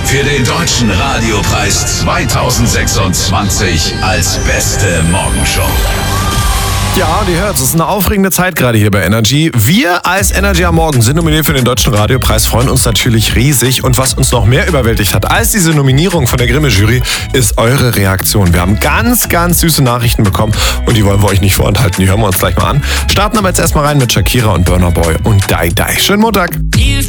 für den Deutschen Radiopreis 2026 als beste Morgenshow. Ja, ihr hört, es ist eine aufregende Zeit gerade hier bei Energy. Wir als Energy am Morgen sind nominiert für den Deutschen Radiopreis, freuen uns natürlich riesig. Und was uns noch mehr überwältigt hat als diese Nominierung von der Grimme-Jury, ist eure Reaktion. Wir haben ganz, ganz süße Nachrichten bekommen und die wollen wir euch nicht vorenthalten. Die hören wir uns gleich mal an. Starten aber jetzt erstmal rein mit Shakira und Burna Boy und Die Die. Schönen Montag.